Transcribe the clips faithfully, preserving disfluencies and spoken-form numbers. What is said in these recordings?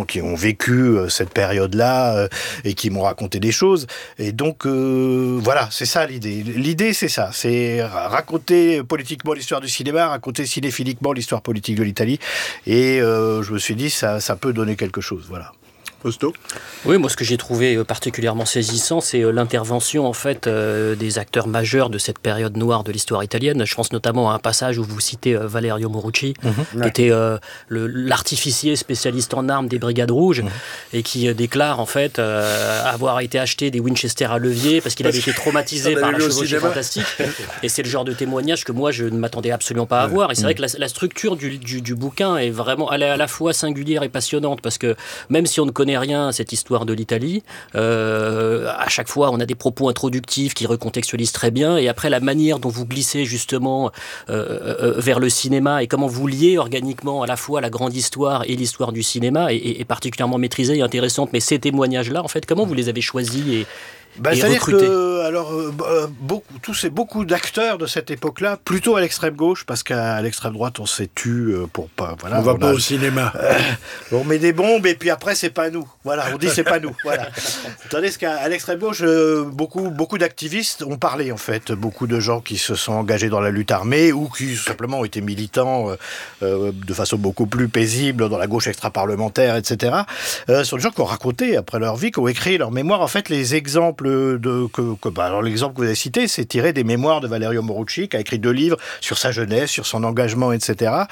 gens qui ont vécu euh, cette période-là euh, et qui m'ont raconté des choses. Et donc, euh, voilà, c'est ça l'idée. L'idée, c'est ça. C'est raconter politiquement l'histoire du cinéma, raconter cinéphiliquement l'histoire politique de l'Italie. Et euh, je me suis dit, ça, ça peut donner quelque chose, voilà. Posto. Oui, moi ce que j'ai trouvé particulièrement saisissant, c'est l'intervention en fait euh, des acteurs majeurs de cette période noire de l'histoire italienne. Je pense notamment à un passage où vous citez euh, Valerio Morucci, mmh, qui ouais. était euh, le, l'artificier spécialiste en armes des Brigades Rouges, mmh. et qui euh, déclare en fait euh, avoir été acheté des Winchester à levier parce qu'il avait été traumatisé par la chevauchée fantastique. Et c'est le genre de témoignage que moi je ne m'attendais absolument pas à ouais. voir. Et c'est mmh. vrai que la, la structure du, du, du bouquin est vraiment elle est à la fois singulière et passionnante parce que même si on ne connaît rien à cette histoire de l'Italie. Euh, à chaque fois, on a des propos introductifs qui recontextualisent très bien. Et après, la manière dont vous glissez justement euh, euh, vers le cinéma et comment vous liez organiquement à la fois la grande histoire et l'histoire du cinéma est, est, est particulièrement maîtrisée et intéressante. Mais ces témoignages-là, en fait, comment vous les avez choisis et Bah, c'est-à-dire que, alors, euh, beaucoup, tous ces beaucoup d'acteurs de cette époque-là, plutôt à l'extrême gauche, parce qu'à l'extrême droite, on s'est tu pour pas, voilà. On va on pas a, au cinéma. Euh, on met des bombes et puis après, c'est pas nous. Voilà, on dit c'est pas nous. Voilà. Tandis qu'à l'extrême gauche, euh, beaucoup, beaucoup d'activistes ont parlé, en fait. Beaucoup de gens qui se sont engagés dans la lutte armée ou qui simplement ont été militants euh, euh, de façon beaucoup plus paisible dans la gauche extra-parlementaire, et cetera. Euh, sont des gens qui ont raconté, après leur vie, qui ont écrit leur mémoire. En fait, les exemples De, que, que, bah, alors l'exemple que vous avez cité, c'est tiré des mémoires de Valerio Morucci, qui a écrit deux livres sur sa jeunesse, sur son engagement, et cetera.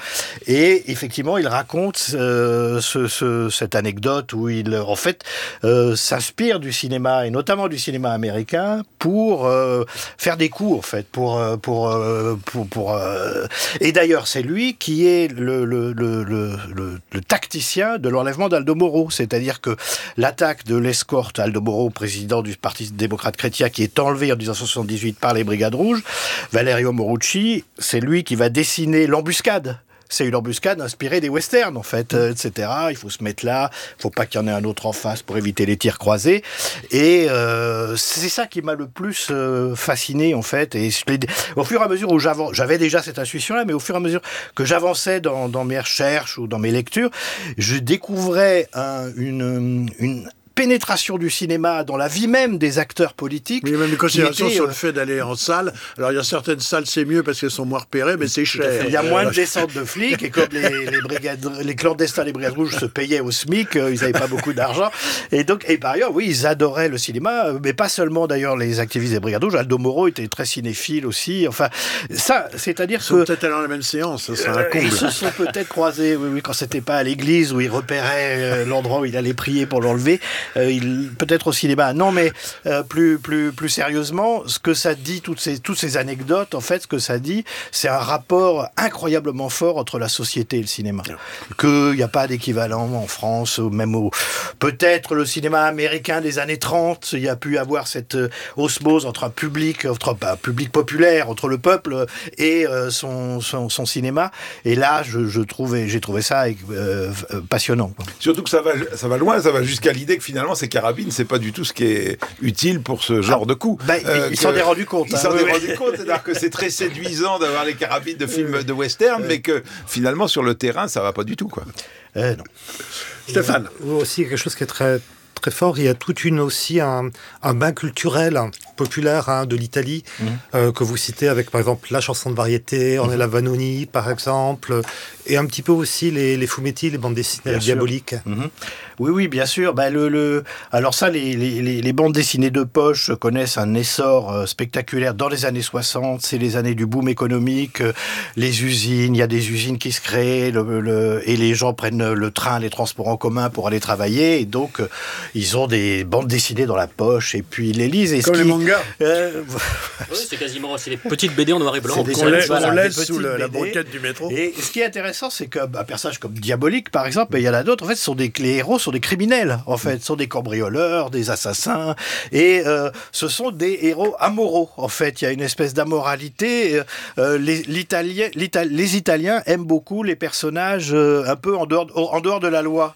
Et effectivement, il raconte euh, ce, ce, cette anecdote où il, en fait, euh, s'inspire du cinéma, et notamment du cinéma américain, pour euh, faire des coups, en fait. Pour, pour, pour, pour, pour euh... Et d'ailleurs, c'est lui qui est le, le, le, le, le, le tacticien de l'enlèvement d'Aldo Moro. C'est-à-dire que l'attaque de l'escorte Aldo Moro, président du Parti démocrate chrétien, qui est enlevé en dix-neuf cent soixante-dix-huit par les Brigades Rouges, Valerio Morucci, c'est lui qui va dessiner l'embuscade. C'est une embuscade inspirée des westerns, en fait, euh, et cetera. Il faut se mettre là, il ne faut pas qu'il y en ait un autre en face pour éviter les tirs croisés. Et euh, c'est ça qui m'a le plus euh, fasciné, en fait. Et au fur et à mesure où j'avance, j'avais déjà cette intuition-là, mais au fur et à mesure que j'avançais dans, dans mes recherches ou dans mes lectures, je découvrais un, une... une pénétration du cinéma dans la vie même des acteurs politiques. Mais il y a même des considérations était, sur euh... le fait d'aller en salle. Alors il y a certaines salles, c'est mieux parce qu'elles sont moins repérées, mais c'est cher. Il y a moins de descentes de flics, et comme les, les, brigades, les clandestins des Brigades Rouges se payaient au SMIC, euh, ils n'avaient pas beaucoup d'argent. Et donc, et par ailleurs, oui, ils adoraient le cinéma, mais pas seulement d'ailleurs les activistes des Brigades Rouges. Aldo Moro était très cinéphile aussi. Enfin, ça, c'est-à-dire ils que... Ils sont peut-être allés dans la même séance, ça serait un comble. Ils se sont peut-être croisés, oui, oui, quand c'était pas à l'église où ils repéraient euh, l'endroit où il allait prier pour l'enlever. Euh, il peut-être au cinéma. Non, mais euh, plus, plus, plus sérieusement, ce que ça dit, toutes ces, toutes ces anecdotes, en fait, ce que ça dit, c'est un rapport incroyablement fort entre la société et le cinéma. Qu'il n'y a pas d'équivalent en France, ou même au... Peut-être le cinéma américain des années trente, il y a pu avoir cette euh, osmose entre un public, entre un public populaire, entre le peuple et euh, son, son, son cinéma. Et là, je, je trouvais, j'ai trouvé ça euh, passionnant. Surtout que ça va, ça va loin, ça va jusqu'à l'idée que finalement, ces carabines, c'est pas du tout ce qui est utile pour ce genre ah, de coup. Bah, euh, il s'en est rendu compte. Il hein, s'en oui, est oui. rendu compte, c'est-à-dire que c'est très séduisant d'avoir les carabines de films de western, mais que finalement sur le terrain, ça va pas du tout, quoi. Euh, non. Stéphane. Il y a aussi quelque chose qui est très très fort. Il y a toute une aussi un, un bain culturel hein, populaire hein, de l'Italie mmh. euh, que vous citez avec par exemple la chanson de variété, mmh. Ornella Vanoni par exemple, et un petit peu aussi les, les fumetti, les bandes dessinées diaboliques. Mmh. Oui, oui, bien sûr. Bah, le, le... Alors ça, les, les, les bandes dessinées de poche connaissent un essor euh, spectaculaire dans les années soixante. C'est les années du boom économique, euh, les usines, il y a des usines qui se créent, le, le, et les gens prennent le train, les transports en commun pour aller travailler. Et donc, euh, ils ont des bandes dessinées dans la poche et puis ils les lisent. Et Comme ce les qui... mangas. Euh... Oui, c'est quasiment c'est les petites B D en noir et blanc. C'est des qu'on laisse, voilà, on laisse sous le, la banquette du métro. Et ce qui est intéressant, c'est qu'un bah, personnage comme Diabolique, par exemple, il y en a d'autres, en fait, sont des, les héros sont des criminels, en fait, sont des cambrioleurs, des assassins, et euh, ce sont des héros amoraux, en fait. Il y a une espèce d'amoralité. Euh, les, l'Italien, l'Ital, les Italiens aiment beaucoup les personnages euh, un peu en dehors, en dehors de la loi.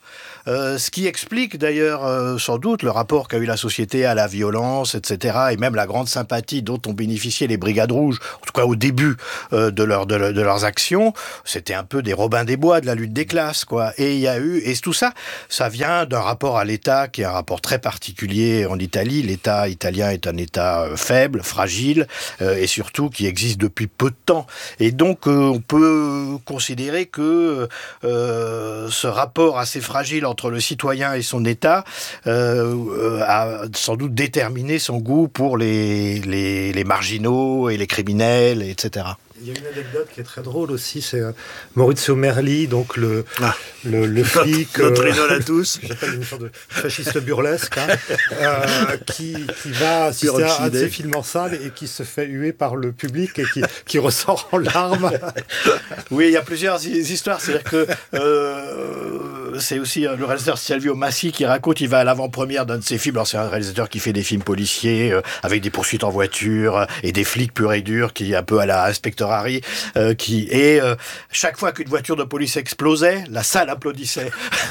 euh, ce qui explique d'ailleurs euh, sans doute le rapport qu'a eu la société à la violence, et cetera, et même la grande sympathie dont ont bénéficié les Brigades Rouges, en tout cas au début euh, de, leur, de, de leurs actions. C'était un peu des Robins des Bois de la lutte des classes, quoi. Et il y a eu, et tout ça, ça vient d'un rapport à l'État qui est un rapport très particulier en Italie. L'État italien est un État euh, faible, fragile, euh, et surtout qui existe depuis peu de temps. Et donc, euh, on peut considérer que euh, ce rapport assez fragile entre le citoyen et son État euh, a sans doute déterminé son goût pour les, les, les marginaux et les criminels, et cetera. Il y a une anecdote qui est très drôle aussi, c'est euh, Maurizio Merli, donc le, ah. le, le flic... Notre euh, idole à tous. J'appelle une sorte de fasciste burlesque, hein, euh, qui, qui va assister à un de ses films en salle et qui se fait huer par le public et qui, qui ressort en larmes. Oui, il y a plusieurs histoires. C'est-à-dire que euh, c'est aussi le réalisateur Silvio Massi qui raconte, il va à l'avant-première d'un de ses films. Alors c'est un réalisateur qui fait des films policiers euh, avec des poursuites en voiture euh, et des flics purs et durs, qui est un peu à la Inspector Harry, euh, qui et euh, chaque fois qu'une voiture de police explosait, la salle applaudissait.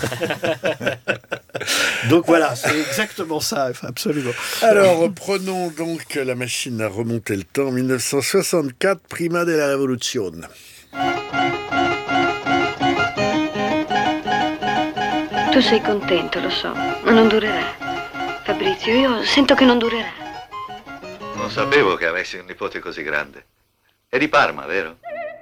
Donc voilà, c'est exactement ça, absolument. Alors prenons donc la machine à remonter le temps, dix-neuf cent soixante-quatre, prima della rivoluzione. Tu sei contento, lo so, ma non durerà. Fabrizio, io sento che non durerà. Non sapevo che avessi un nipote così grande. È di Parma, vero?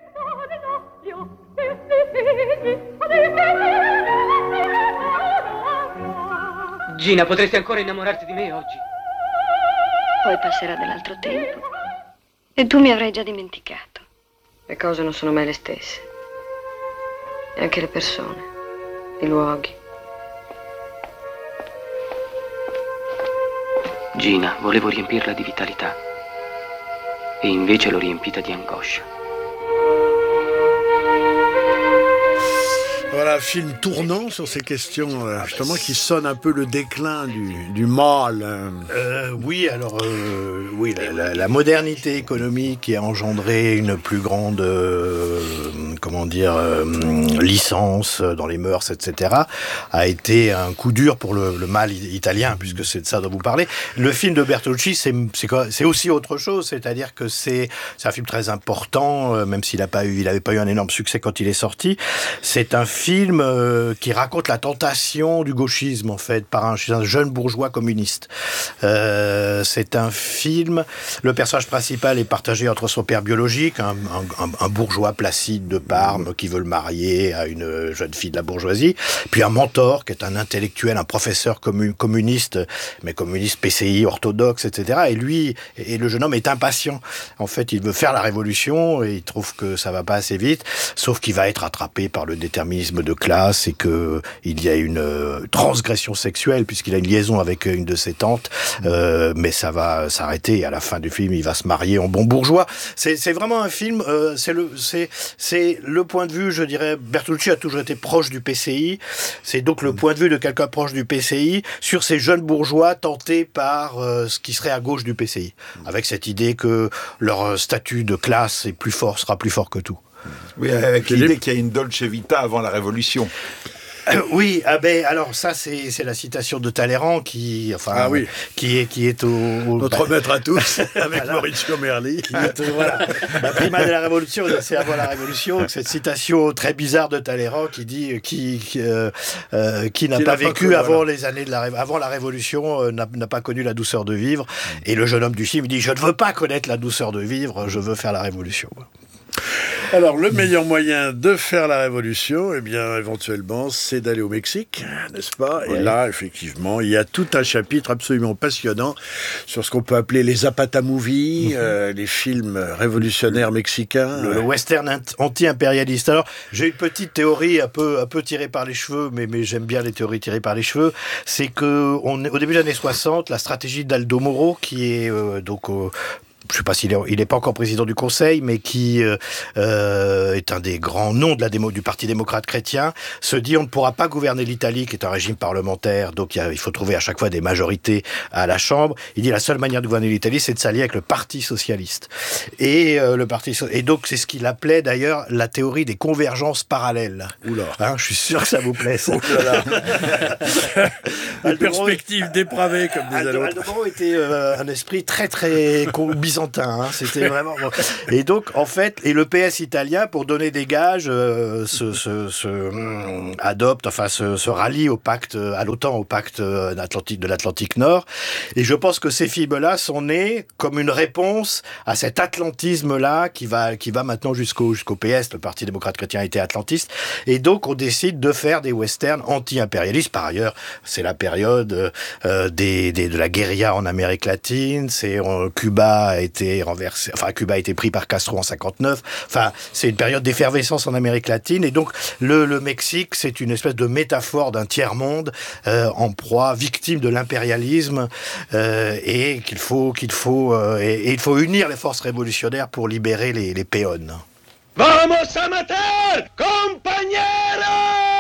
Gina, potresti ancora innamorarti di me oggi? Poi passerà dell'altro tempo e tu mi avrai già dimenticato. Le cose non sono mai le stesse. E anche le persone, i luoghi. Gina, volevo riempirla di vitalità e invece l'ho riempita di angoscia. Voilà, film tournant sur ces questions, euh, justement, qui sonne un peu le déclin du, du mal. Euh, oui, alors, euh, oui, la, la, la modernité économique qui a engendré une plus grande, euh, comment dire, euh, licence dans les mœurs, et cetera, a été un coup dur pour le, le mal italien, puisque c'est de ça dont vous parlez. Le film de Bertolucci, c'est, c'est, c'est aussi autre chose, c'est-à-dire que c'est, c'est un film très important, euh, même s'il n'a pas eu, il n'avait pas eu un énorme succès quand il est sorti. C'est un film film euh, qui raconte la tentation du gauchisme, en fait, par un, un jeune bourgeois communiste. Euh, c'est un film... Le personnage principal est partagé entre son père biologique, un, un, un bourgeois placide de Parme qui veut le marier à une jeune fille de la bourgeoisie, puis un mentor qui est un intellectuel, un professeur commun, communiste, mais communiste P C I, orthodoxe, et cetera. Et lui, et le jeune homme est impatient. En fait, il veut faire la révolution et il trouve que ça va pas assez vite, sauf qu'il va être attrapé par le déterminisme de classe et que il y a une euh, transgression sexuelle puisqu'il a une liaison avec une de ses tantes, euh, mais ça va s'arrêter et à la fin du film il va se marier en bon bourgeois. C'est, c'est vraiment un film, euh, c'est le c'est c'est le point de vue, je dirais. Bertolucci a toujours été proche du P C I, c'est donc le point de vue de quelqu'un proche du P C I sur ces jeunes bourgeois tentés par euh, ce qui serait à gauche du P C I, avec cette idée que leur statut de classe est plus fort, sera plus fort que tout. Oui, avec l'idée qu'il y a une Dolce Vita avant la Révolution. Euh, oui, ah ben alors ça c'est c'est la citation de Talleyrand qui enfin ah oui. qui est qui est au, au notre bah, maître à tous avec voilà. Maurizio Merli. Qui est, euh, voilà, la prima de la Révolution, c'est avant la Révolution. Cette citation très bizarre de Talleyrand qui dit qui qui, euh, euh, qui n'a qui pas vécu pas avant voilà. les années de la avant la Révolution euh, n'a, n'a pas connu la douceur de vivre. Mmh. Et le jeune homme du film dit je ne veux pas connaître la douceur de vivre, je veux faire la Révolution. Alors, le meilleur moyen de faire la révolution, eh bien, éventuellement, c'est d'aller au Mexique, n'est-ce pas ? Ouais. Et là, effectivement, il y a tout un chapitre absolument passionnant sur ce qu'on peut appeler les Zapata Movies, mm-hmm. euh, les films révolutionnaires mexicains. Le, le western anti-impérialiste. Alors, j'ai une petite théorie un peu, un peu tirée par les cheveux, mais, mais j'aime bien les théories tirées par les cheveux. C'est qu'au début des années soixante, la stratégie d'Aldo Moro, qui est euh, donc... Euh, je sais pas s'il est, il n'est pas encore président du Conseil, mais qui euh, euh, est un des grands noms de la démo, du Parti démocrate chrétien, se dit on ne pourra pas gouverner l'Italie, qui est un régime parlementaire, donc il, y a, il faut trouver à chaque fois des majorités à la Chambre. Il dit la seule manière de gouverner l'Italie, c'est de s'allier avec le Parti socialiste. Et euh, le Parti so- et donc c'est ce qu'il appelait d'ailleurs la théorie des convergences parallèles. Oula. Hein, je suis sûr que ça vous plaît. Ça. Une perspective dépravée, comme disait Aldo, l'autre. Aldo Moro était euh, un esprit très très byzantin. Hein, c'était vraiment. Bon. Et donc en fait, et le P S italien, pour donner des gages, euh, se, se, se hum, adopte, enfin se, se rallie au pacte, à l'OTAN, au pacte Atlantique, de l'Atlantique Nord. Et je pense que ces films-là sont nés comme une réponse à cet atlantisme-là qui va qui va maintenant jusqu'au jusqu'au P S. Le Parti démocrate chrétien était atlantiste. Et donc on décide de faire des westerns anti-impérialistes. Par ailleurs, c'est la période euh, des, des de la guérilla en Amérique latine. C'est euh, Cuba a été renversé. Enfin, Cuba a été pris par Castro en cinquante-neuf. Enfin, c'est une période d'effervescence en Amérique latine. Et donc le, le Mexique, c'est une espèce de métaphore d'un tiers-monde euh, en proie, victime de l'impérialisme, euh, et qu'il faut qu'il faut euh, et, et il faut unir les forces révolutionnaires pour libérer les, les péons. Vamos a matar, compañeros!